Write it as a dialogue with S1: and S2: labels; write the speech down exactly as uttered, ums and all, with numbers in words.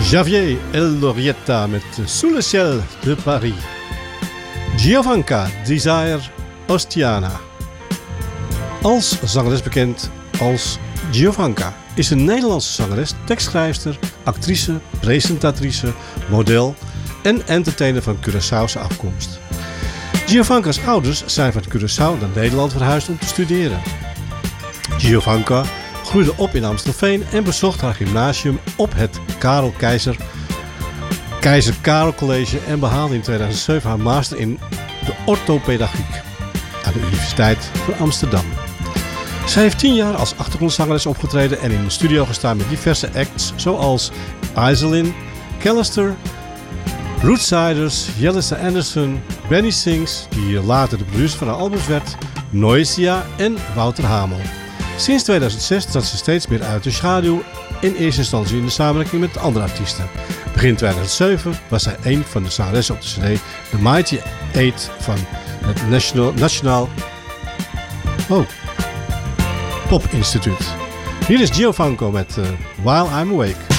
S1: Javier Elorrieta met Sous le ciel de Paris. Giovanka Desire Ostiana. Als zangeres bekend als Giovanka is een Nederlandse zangeres, tekstschrijfster, actrice, presentatrice, model en entertainer van Curaçaose afkomst. Giovanka's ouders zijn van Curaçao naar Nederland verhuisd om te studeren. Giovanka groeide op in Amstelveen en bezocht haar gymnasium op het Karel Keizer, Keizer Karel College en behaalde in tweeduizend zeven haar master in de orthopedagogiek aan de Universiteit van Amsterdam. Zij heeft tien jaar als achtergrondzangeres opgetreden en in de studio gestaan met diverse acts zoals Iselin, Callister, Rootsiders, Jellisa Anderson, Benny Sings, die later de producer van haar albums werd, Noisia en Wouter Hamel. Sinds tweeduizend zes trad ze steeds meer uit de schaduw, in eerste instantie in de samenwerking met andere artiesten. Begin tweeduizend zeven was zij een van de zangeressen op de cd The Mighty Eight van het National, Nationaal oh, Pop Instituut. Hier is Giovanka met uh, While I'm Awake.